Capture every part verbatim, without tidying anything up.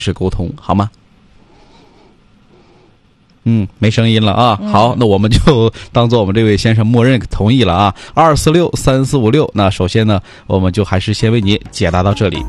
是沟通，好吗？嗯，没声音了啊。好，那我们就当做我们这位先生默认同意了啊。二四六三四五六，那首先呢，我们就还是先为你解答到这里。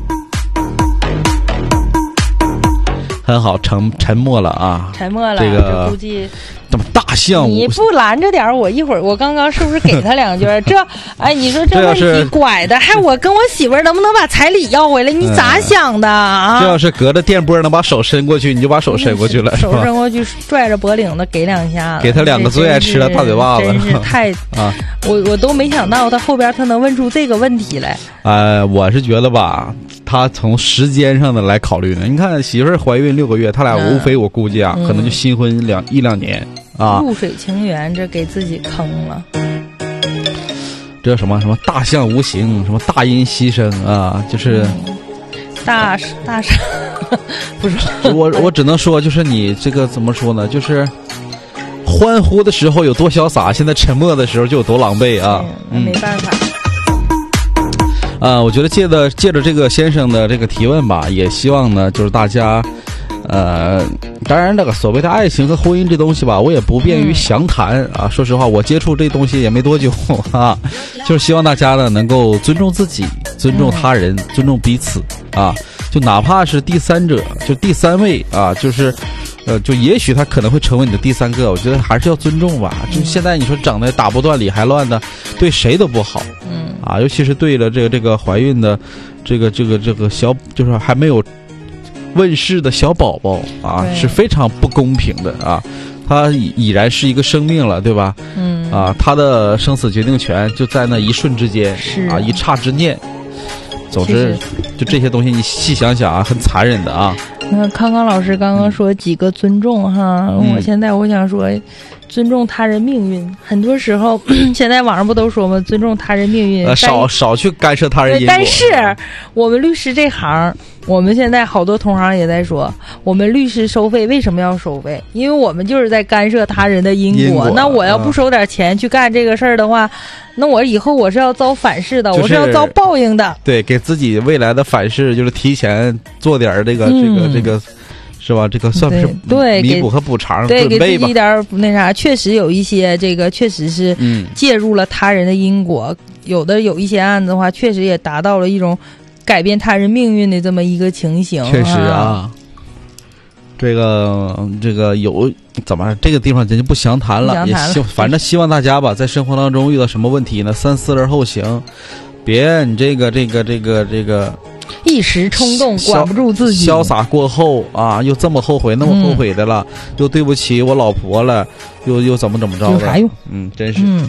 很好，沉沉默了啊， 沉默了。 这个估计这么大象， 你不拦着点我一会儿，我刚刚是不是给他两句？这，哎，你说这问题拐的，还我跟我媳妇儿能不能把彩礼要回来？你咋想的啊？ 这要是隔着电波能把手伸过去，你就把手伸过去了， 手伸过去拽着脖领子给两下子， 给他两个最爱吃的大嘴巴子， 真是太啊！我我都没想到他后边他能问出这个问题来。 呃，我是觉得吧。他从时间上的来考虑呢，你看媳妇儿怀孕六个月，他俩无非我估计啊，嗯、可能就新婚两一两年啊。 露水情缘，这给自己坑了。 这什么什么大象无形，什么大音牺牲啊，就是、 嗯、大大傻，不是我我只能说，就是你这个怎么说呢？就是欢呼的时候有多潇洒，现在沉默的时候就有多狼狈啊。 嗯，没办法。 啊、呃，我觉得借着借着这个先生的这个提问吧，也希望呢，就是大家，呃，当然这个所谓的爱情和婚姻这东西吧，我也不便于详谈啊。说实话，我接触这东西也没多久啊，就是希望大家呢能够尊重自己，尊重他人，尊重彼此啊。就哪怕是第三者，就第三位啊，就是。呃，就也许他可能会成为你的第三个，我觉得还是要尊重吧。就现在你说整的打不断理还乱的，对谁都不好。嗯啊，尤其是对了这个这个怀孕的，这个这个这个小，就是还没有问世的小宝宝啊，是非常不公平的啊。他已已然是一个生命了，对吧？嗯啊，他的生死决定权就在那一瞬之间， 是啊，一刹之念。总之，就这些东西，你细想想啊，很残忍的啊。 那康康老师刚刚说几个尊重哈，嗯、我现在我想说，尊重他人命运。很多时候，现在网上不都说吗？尊重他人命运， 呃、少少去干涉他人因果。 但是我们律师这行，我们现在好多同行也在说，我们律师收费为什么要收费？因为我们就是在干涉他人的因果。 因果那我要不收点钱去干这个事儿的话，嗯、那我以后我是要遭反噬的， 就是、 我是要遭报应的。 对，给自己未来的反噬，就是提前做点这个、嗯、这个这个。是吧？这个算是对弥补和补偿， 对，给自己一点那啥，确实有一些这个确实是介入了他人的因果，嗯、有的有一些案子的话，确实也达到了一种改变他人命运的这么一个情形。 确实啊，啊这个这个有怎么这个地方咱就不详谈了，也希反正希望大家吧，在生活当中遇到什么问题呢，三思而后行，别你这个这个这个这个。 一时冲动管不住自己， 潇洒过后啊，又这么后悔那么后悔的了，嗯、又对不起我老婆了，又又怎么怎么着的， 有啥用？ 嗯，真是。 嗯、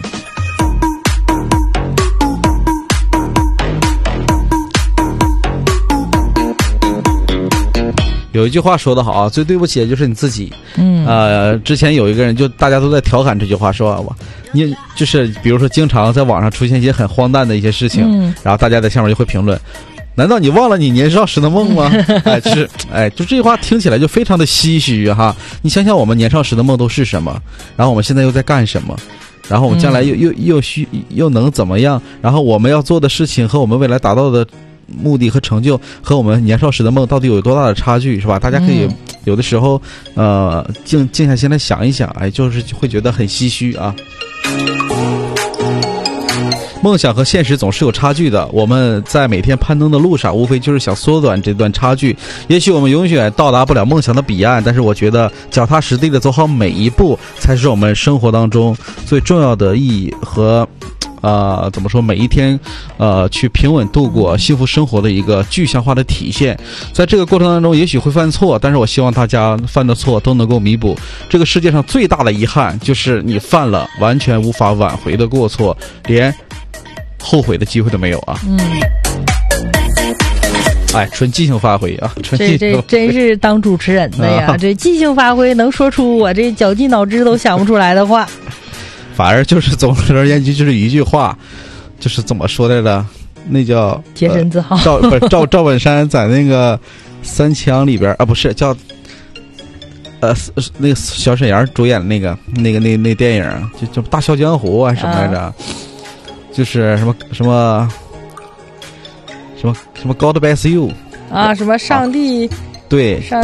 有一句话说得好啊，最对不起的就是你自己。嗯，呃，之前有一个人就大家都在调侃这句话，说我你就是比如说经常在网上出现一些很荒诞的一些事情，嗯、然后大家在下面就会评论。难道你忘了你年少时的梦吗？哎，就是哎，就这句话听起来就非常的唏嘘哈。你想想我们年少时的梦都是什么，然后我们现在又在干什么，然后我们将来又、嗯、又又需又能怎么样？然后我们要做的事情和我们未来达到的目的和成就和我们年少时的梦到底有多大的差距，是吧？大家可以有的时候呃静静下心来想一想，哎，就是会觉得很唏嘘啊。梦想和现实总是有差距的，我们在每天攀登的路上，无非就是想缩短这段差距。也许我们永远到达不了梦想的彼岸，但是我觉得脚踏实地的走好每一步，才是我们生活当中最重要的意义和呃，怎么说？每一天，呃，去平稳度过幸福生活的一个具象化的体现。在这个过程当中，也许会犯错，但是我希望大家犯的错都能够弥补。这个世界上最大的遗憾，就是你犯了完全无法挽回的过错，连后悔的机会都没有啊。嗯。哎，纯即兴发挥啊！纯即兴这这真是当主持人的呀！啊、这即兴发挥能说出我这绞尽脑汁都想不出来的话。 反而就是总而言之就是一句话，就是怎么说来着？那叫洁身自好。 呃、赵不是赵赵本山在那个三枪里边啊，不是叫呃那个小沈阳主演的那个那个那那电影就叫《大笑江湖》啊什么来着？啊、就是什么什么什么什么 God bless you 啊，什么上帝。啊对。